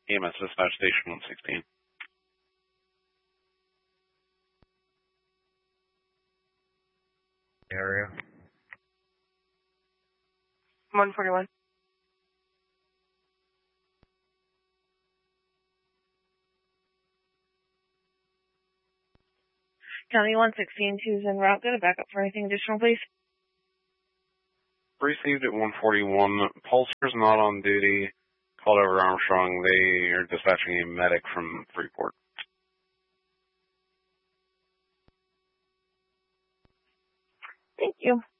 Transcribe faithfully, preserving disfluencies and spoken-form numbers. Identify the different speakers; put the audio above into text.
Speaker 1: E M S dispatch station one sixteen.
Speaker 2: Area.
Speaker 3: one forty-one. County one sixteen, two's en route. Go to backup for anything additional, please.
Speaker 1: Received at one forty-one. Pulsar's not on duty. Called over Armstrong. They are dispatching a medic from Freeport.
Speaker 3: Thank you.